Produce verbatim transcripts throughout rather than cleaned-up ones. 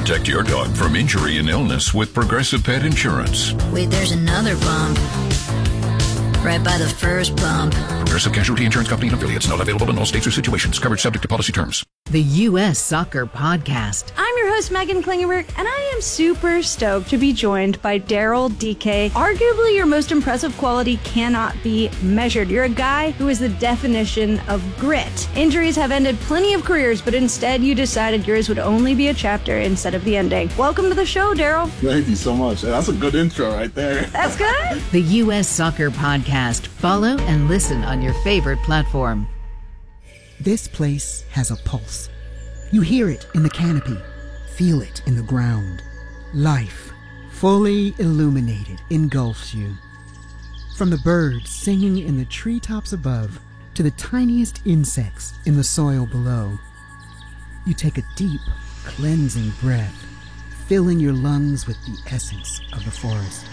Protect your dog from injury and illness with Progressive Pet Insurance. Wait, there's another bump. Right by the first bump. Progressive Casualty Insurance Company and affiliates. Not available in all states or situations. Coverage subject to policy terms. The U S Soccer Podcast. I'm your host, Megan Klingenberg, and I am super stoked to be joined by Daryl D K. Arguably, your most impressive quality cannot be measured. You're a guy who is the definition of grit. Injuries have ended plenty of careers, but instead you decided yours would only be a chapter instead of the ending. Welcome to the show, Daryl. Thank you so much. That's a good intro right there. That's good. The U S Soccer Podcast. Follow and listen on your favorite platform. This place has a pulse. You hear it in the canopy, feel it in the ground. Life, fully illuminated, engulfs you. From the birds singing in the treetops above to the tiniest insects in the soil below, you take a deep, cleansing breath, filling your lungs with the essence of the forest.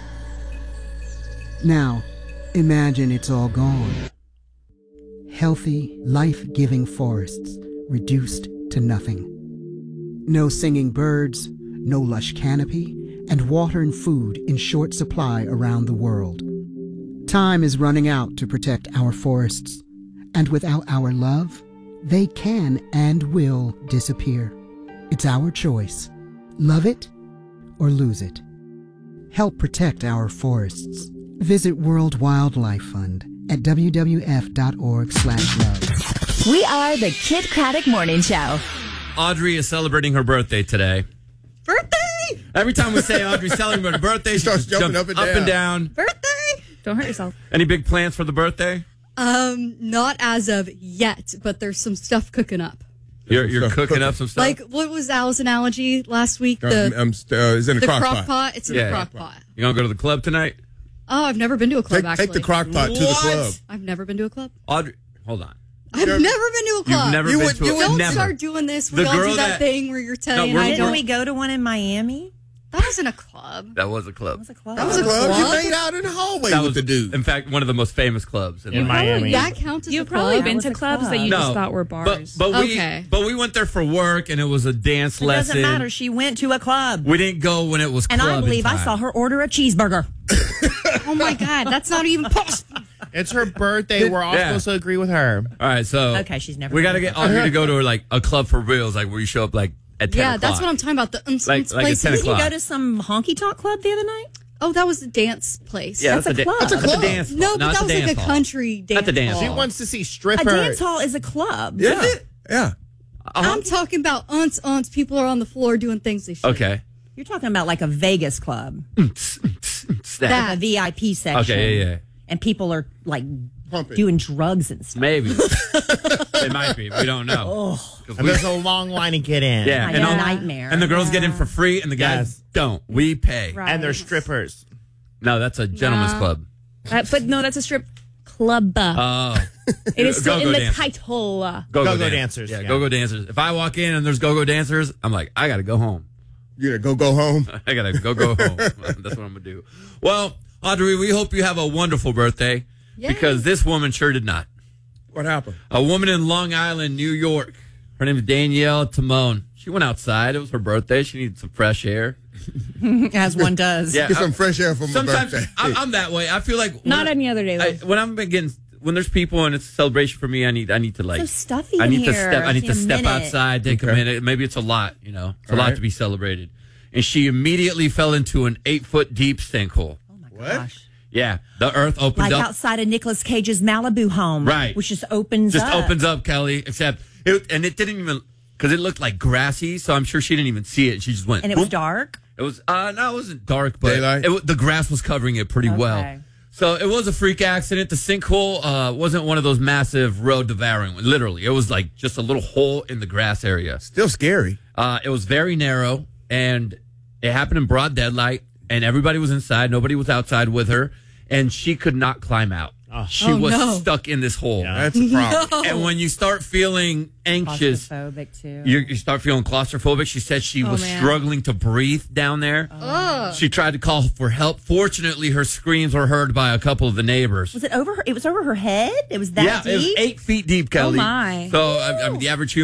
Now, imagine it's all gone. Healthy, life-giving forests reduced to nothing. No singing birds, no lush canopy, and water and food in short supply around the world. Time is running out to protect our forests, and without our love, they can and will disappear. It's our choice. Love it or lose it. Help protect our forests. Visit World Wildlife Fund at w w f dot org slash love. We are the Kid Craddock Morning Show. Audrey is celebrating her birthday today. Birthday! Every time we say Audrey's celebrating her birthday, she starts just jumping jumps up and down. and down. Birthday! Don't hurt yourself. Any big plans for the birthday? Um, not as of yet, but there's some stuff cooking up. You're, you're cooking up some stuff? Like, what was Al's analogy last week? Um, The, um, st- uh, it's in a the crock, crock pot. pot. It's in Yeah. the crock pot. You gonna go to the club tonight? Oh, I've never been to a club, Take, actually. take the crock pot to the What? club. I've never been to a club. Audrey, hold on. I've never been to a club. You've never You been would- to a you club? Don't Never. start doing this. We The all girl do that, that- thing where you're telling No, we're- I we're- don't. Didn't we go to one in Miami? That wasn't a club. That was a club. That was a club. That was a Club, club? you made out in the hallway That with was, the dude. in fact, one of the most famous clubs in, In Miami. Miami. That counts as You've a probably club. been Been to was a clubs club. that you No, just thought were but, bars. but we Okay. but we went there for work, and it was a dance It lesson. doesn't matter. She went to a club. We didn't go when it was And I clubbing believe I time. saw her order a cheeseburger. Oh my God, that's not even possible. It's her birthday. We're all Yeah. supposed to agree with her. All right, so Okay, she's never We been got to to a get club. Audrey to go to like a club for reals, like where you show up like at ten Yeah, o'clock. that's what I'm talking about. The um, Like- like at ten places. Did you o'clock. go to some honky tonk club the other night? Oh, that was the dance place. Yeah, That's that's, a a, da- club. that's a That's a club. dance. No, hall, but not that the was like dance a hall. country dance. At the dance hall. She hall. wants to see A stripper. dance hall is a club. Yeah. Yeah. I'm talking about aunts, aunts. People are on the floor doing things they shouldn't. Okay. You're talking about like a Vegas club. That. A V I P section. Okay, yeah, yeah. And people are like Pumping. doing drugs and stuff. Maybe. It might be. We don't know. 'Cause And we- there's a long line to get in. yeah, I and, know, all- nightmare. and the girls get in for free, and the guys Yes. don't. We pay. Right. And they're strippers. No, that's a gentleman's Nah. club. Uh, but no, that's a strip club. Oh, It is still Go-go in the dancers. title. Go-go, Go-go dan- dancers, Yeah, yeah. go-go dancers. If I walk in and there's go-go dancers, I'm like, I gotta go home. You gotta go, go home. I gotta go go home. That's what I'm gonna do. Well, Audrey, we hope you have a wonderful birthday Yay. because this woman sure did not. What happened? A woman in Long Island, New York. Her name is Danielle Timone. She went outside. It was her birthday. She needed some fresh air. As one does. Yeah, Get I- some fresh air for my sometimes birthday. I'm, I'm that way. I feel like Not when, any other day, though. I, when I'm getting when there's people and it's a celebration for me, I need I need to like So stuffy I in need to here. step. I need Take to a step minute. outside, take a Okay. minute. Maybe it's a lot. You know, it's a All lot right. to be celebrated. And she immediately fell into an eight foot deep sinkhole. Oh my What? gosh. Yeah, the earth opened Like up. outside of Nicolas Cage's Malibu home. Right. Which just opens just up. opens up, Kelly. Except it, and it didn't even because it looked like grassy. So I'm sure she didn't even see it. She just went. And it was boop. dark. It was uh no, it wasn't dark, but Daylight? it, wa- the grass was covering it pretty well. Okay. So it was a freak accident. The sinkhole uh, wasn't one of those massive road devouring ones. Literally, it was like just a little hole in the grass area. Still scary. Uh, it was very narrow, and it happened in broad daylight. And everybody was inside. Nobody was outside with her, and she could not climb out. She Oh, was no. stuck in this hole. That's a problem. And when you start feeling anxious, Claustrophobic too. you, you start feeling claustrophobic. She said she Oh, was man. struggling to breathe down there. She tried to call for help. Fortunately, her screams were heard by a couple of the neighbors. Was it over her? It was over her head? It was that yeah, deep? it was eight feet deep, Kelly. my. So, I, I mean, the average humans,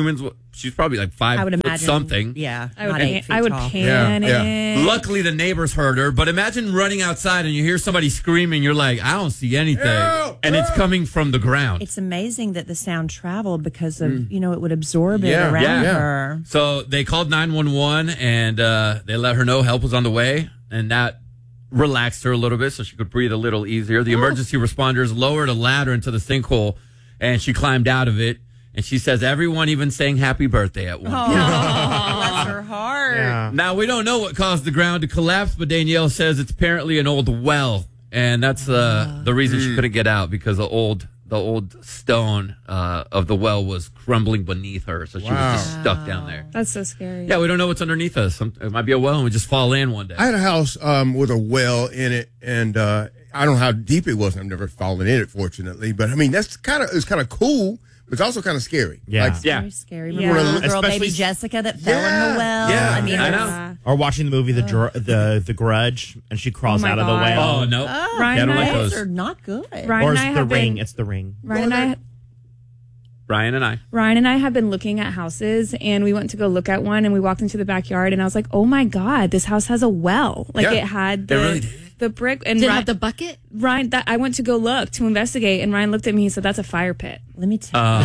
she's probably like five I would foot imagine something. Yeah, I would, not pan- eight feet I would tall. panic. Yeah, Luckily, the neighbors heard her, but imagine running outside and you hear somebody screaming. You're like, I don't see anything. Help! And it's coming from the ground. It's amazing that the sound traveled because of, you know, it would absorb it Yeah, around yeah. her. So they called nine one one and uh, they let her know help was on the way. And that relaxed her a little bit so she could breathe a little easier. The emergency responders lowered a ladder into the sinkhole and she climbed out of it. And she says everyone even sang happy birthday at one point. Bless her heart. Yeah. Now, we don't know what caused the ground to collapse, but Danielle says it's apparently an old well. And that's uh, the reason she couldn't get out, because the old the old stone uh, of the well was crumbling beneath her. So she Wow. was just stuck down there. That's so scary. Yeah, we don't know what's underneath us. Some, it might be a well and we just fall in one day. I had a house um, with a well in it, and uh, I don't know how deep it was. I've never fallen in it, fortunately. But I mean, that's kind of it's kind of cool, but it's also kind of scary. Yeah. Like, Yeah. Very scary. Yeah. Remember the little girl, Especially- baby Jessica, that fell in Yeah. the well? Yeah. I mean, I it know. was- Or watching the movie The Dr- the the Grudge, and she crawls Oh my out of the God. well. Oh, no. Oh, Ryan Yeah, I don't and like I- those. those are not good. Ryan Or and it's I the have ring. been, It's the ring. Ryan and I Ryan and I. Ryan and I have been looking at houses, and we went to go look at one, and we walked into the backyard, and I was like, "Oh my God, this house has a well!" Like Yeah. it had the It really did. the brick. And Did it Ryan, have the bucket? Ryan, that I went to go look to investigate, and Ryan looked at me. He said, "That's a fire pit, Let me tell Uh,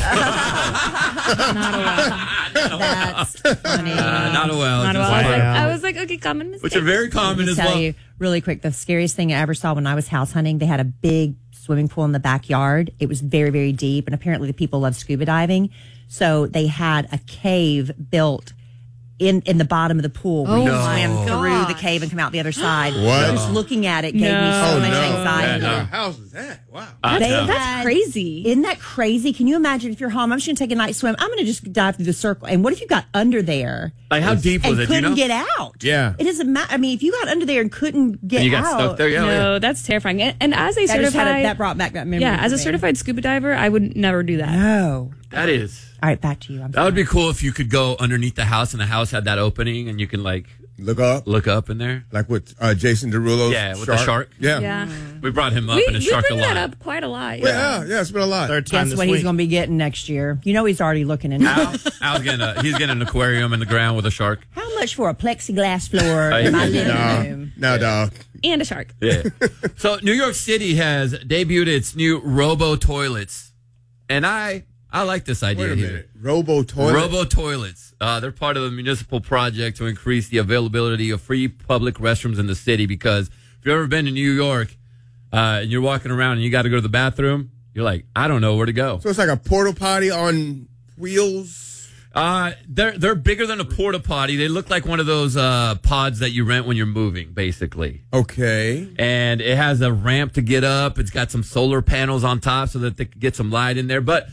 not a well." you, that's funny. uh, not a well. Not a just well. I was fire. like, Wow. I was like, okay, common mistake. Which are very Let common me as tell well. you really quick, the scariest thing I ever saw when I was house hunting, they had a big swimming pool in the backyard. It was very, very deep, and apparently the people love scuba diving. So they had a cave built in, in the bottom of the pool where you No. swim through gosh. the cave and come out the other side. What? Just looking at it gave me No. so Oh, much no. anxiety. Yeah, no. What kind of house is that? Wow. I They know. had- That's crazy. Isn't that crazy? Can you imagine if you're home? I'm just going to take a night swim. I'm going to just dive through the circle. And what if you got under there? Like, how deep was and it? Do you couldn't know? get out? Yeah. It doesn't matter. I mean, if you got under there and couldn't get And you got out, stuck there? Yeah, no, yeah. that's terrifying. And, and as a that, just had certified, a, that brought back that memory. yeah, as a for me. certified scuba diver, I would never do that. No. That is. All right, back to you. I'm That would be cool if you could go underneath the house and the house had that opening and you can, like, Look up, look up in there. like with uh, Jason Derulo's Yeah, with the shark. Yeah. Yeah, We brought him up we, in a we shark bring that alive. up quite a lot. Well, yeah, yeah, it's been a lot. Third time Guess this what week. he's going to be getting next year? You know he's already looking into Al, it. Al's getting a, he's getting an aquarium in the ground with a shark. How much for a plexiglass floor Oh, in my yeah. living No, room? no, dog. And a shark. Yeah. So New York City has debuted its new Robo toilets, and I I like this idea Wait a here. minute. Robo toilet. Robo toilets. Uh, they're part of a municipal project to increase the availability of free public restrooms in the city. Because if you've ever been to New York uh, and you're walking around and you got to go to the bathroom, you're like, I don't know where to go. So it's like a porta potty on wheels. Uh, they're they're bigger than a porta potty. They look like one of those uh, pods that you rent when you're moving, basically. Okay. And it has a ramp to get up. It's got some solar panels on top so that they can get some light in there. But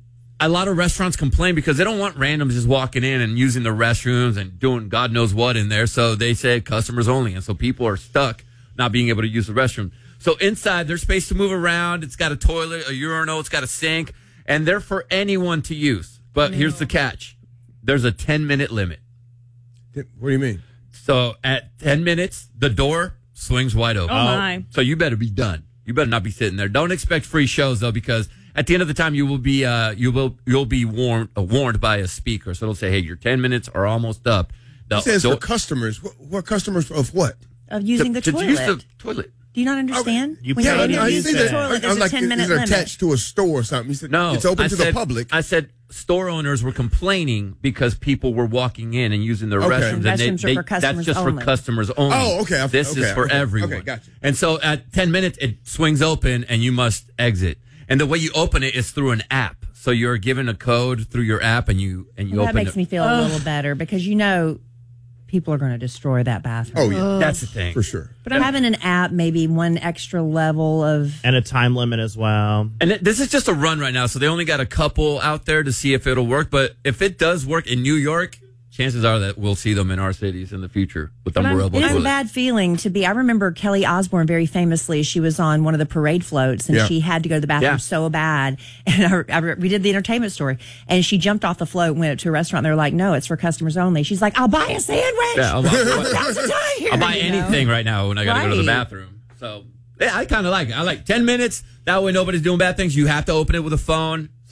a lot of restaurants complain because they don't want randoms just walking in and using the restrooms and doing God knows what in there. So they said customers only. And so people are stuck not being able to use the restroom. So inside, there's space to move around. It's got a toilet, a urinal, it's got a sink, and they're for anyone to use. But No. here's the catch. There's a ten-minute limit. What do you mean? So at ten minutes, the door swings wide open. Oh, my. So you better be done. You better not be sitting there. Don't expect free shows though, because at the end of the time, you will be uh, you will you'll be warned uh, warned by a speaker. So it'll say, "Hey, your ten minutes are almost up." The, It says door- for customers. What, what customers of what? Of using to, the to toilet. use the toilet. Do you not understand? You when pay- you're Yeah, in I- there I using see the that. toilet, there's I'm a like, ten is minute it limit. attached to a store or something? He said, No, it's open I to said, the public. I said store owners were complaining because people were walking in and using their Okay. restrooms. And they, Restrooms are they, for customers that's just only. for customers only. Oh, okay. I- This is okay, for okay. everyone. Okay, gotcha. And so at ten minutes, it swings open and you must exit. And the way you open it is through an app. So you're given a code through your app and you and you Well, that open makes it. me feel a little better because you know people are going to destroy that bathroom. Oh, yeah. That's the thing. For sure. But having an app, maybe one extra level of and a time limit as well. And it, this is just a run right now, so they only got a couple out there to see if it'll work. But if it does work in New York, chances are that we'll see them in our cities in the future with the But I'm- Robo It is a toilet. bad feeling to be. I remember Kelly Osbourne very famously. She was on one of the parade floats and Yeah. she had to go to the bathroom Yeah. so bad. And I, I, we did the entertainment story and she jumped off the float and went up to a restaurant. They're like, no, it's for customers only. She's like, I'll buy a sandwich. Yeah, I'll, Now's the time here, I'll buy you know? anything right now when I got to go to the Right. bathroom. So yeah, I kind of like it. I like ten minutes. That way nobody's doing bad things. You have to open it with a phone.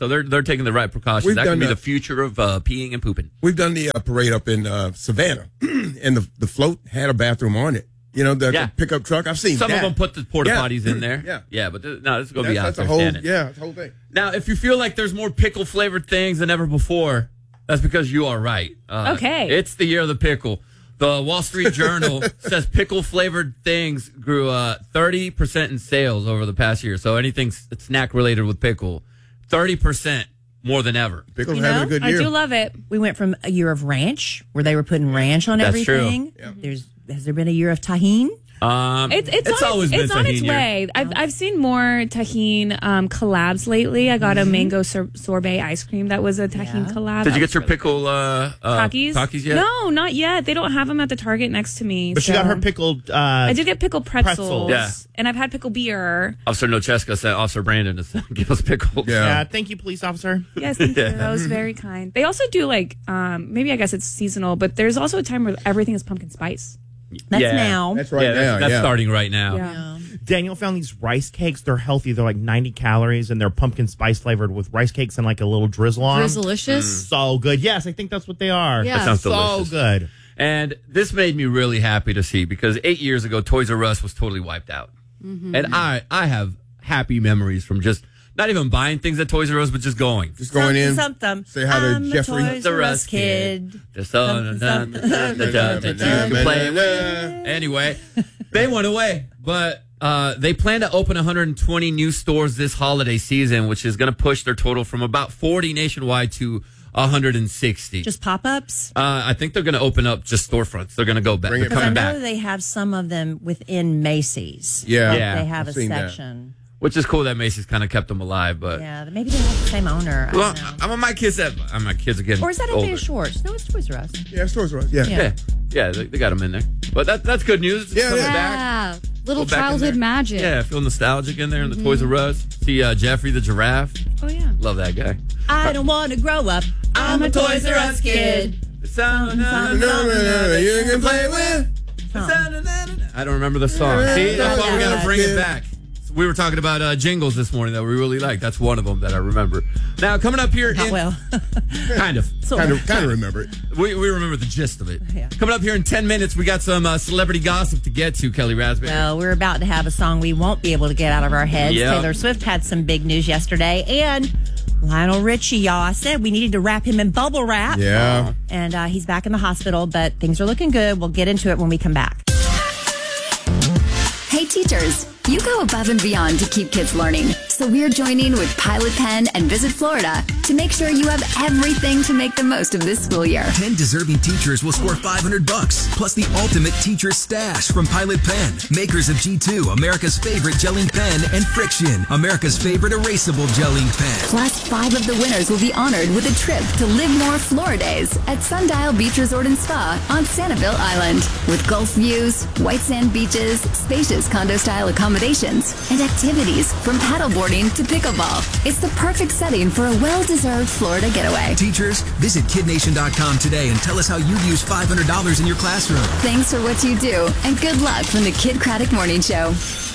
So they're they're taking the right precautions. We've that could done be the- the future of uh, peeing and pooping. We've done the uh, parade up in uh, Savannah, and the the float had a bathroom on it. You know, the, Yeah. the pickup truck. I've seen Some that. of them put the porta Yeah. potties in there. Yeah. Yeah, but th- no, this is going to be That's, out that's there a whole, standing. yeah, that's the whole thing. Now, if you feel like there's more pickle flavored things than ever before, that's because you are right. Uh, Okay. It's the year of the pickle. The Wall Street Journal says pickle flavored things grew uh, thirty percent in sales over the past year. So anything snack related with pickle, thirty percent more than ever. Pickle's You having know, a good I year. do love it. We went from a year of ranch, where they were putting ranch on That's true. everything. There's has there been a year of tahine? Um, It's it's, on, always its, been it's on its tahini year. way. I've I've seen more tahine um, collabs lately. I got a mango sor- sorbet ice cream that was a tahine Yeah. collab. Did That you was get your really pickle uh, uh, Takis? Takis yet? No, not yet. They don't have them at the Target next to me. But she so- got her pickled. Uh, I did get pickled pretzels. pretzels. Yeah. And I've had pickle beer. Officer Nocheska sent Officer Brandon to give us pickles. Yeah. Yeah, thank you, police officer. Yes, thank you. That was very kind. They also do like, um, maybe I guess it's seasonal, but there's also a time where everything is pumpkin spice. That's Yeah. now. That's right yeah, now. that's, that's yeah. starting right now. Yeah. Daniel found these rice cakes. They're healthy. They're like ninety calories, and they're pumpkin spice flavored with rice cakes and like a little drizzle on 'em. Drizzlicious. So good. Yes, I think that's what they are. Yeah. That sounds so delicious. good. And this made me really happy to see because eight years ago, Toys R Us was totally wiped out. Mm-hmm. And I, I have happy memories from just not even buying things at Toys R Us, but just going. Just going in. Something. Say hi to I'm a Jeffrey. Toys R Us kid. Just uh, that you can play with. Anyway, they went away, but uh, they plan to open one hundred twenty new stores this holiday season, which is going to push their total from about forty nationwide to one hundred sixty. Just pop ups. Uh, I think they're going to open up just storefronts. They're going to go back. Bring They're it Because I coming know back, they have some of them within Macy's. Yeah. Yeah. They have I've a seen that. section. which is cool that Macy's kind of kept them alive. But Yeah, maybe they have the same owner. I well, don't know. I, I mean, my kids have. uh, My kids are getting Or is that older. Anthony Schwartz? No, it's Toys R Us. Yeah, it's Toys R Us. Yeah. Yeah. Yeah, yeah, they, they got them in there. But that that's good news. It's Yeah, coming yeah. back. Yeah. Little Go back in childhood there. magic. Yeah, I feel nostalgic in there in the Toys R Us. See uh, Jeffrey the giraffe. Oh, yeah. Love that guy. I don't want to grow up. I'm a Toys R Us kid. Sound, No, no, no, you can play with. I don't remember the song. See, that's why we got to bring it back. We were talking about uh, jingles this morning that we really like. That's one of them that I remember. Now, coming up here, Not in, well. kind of. Kind of, kind of remember it. We, we remember the gist of it. Yeah. Coming up here in ten minutes, we got some uh, celebrity gossip to get to, Kelly Raspberry. Well, we're about to have a song we won't be able to get out of our heads. Yep. Taylor Swift had some big news yesterday. And Lionel Richie, y'all. I said we needed to wrap him in bubble wrap. Yeah. And uh, he's back in the hospital, but things are looking good. We'll get into it when we come back. Hey teachers, you go above and beyond to keep kids learning. So we're joining with Pilot Pen and Visit Florida to make sure you have everything to make the most of this school year. ten deserving teachers will score five hundred bucks, plus the ultimate teacher stash from Pilot Pen, makers of G two, America's favorite gelling pen, and Friction, America's favorite erasable gelling pen. Plus, five of the winners will be honored with a trip to Live More Floridays at Sundial Beach Resort and Spa on Sanibel Island. With Gulf views, white sand beaches, spacious condo-style accommodations, and activities from paddleboarding to pickleball. It's the perfect setting for a well-deserved Florida getaway. Teachers, visit kid nation dot com today and tell us how you use five hundred dollars in your classroom. Thanks for what you do, and good luck from the Kid Craddock Morning Show.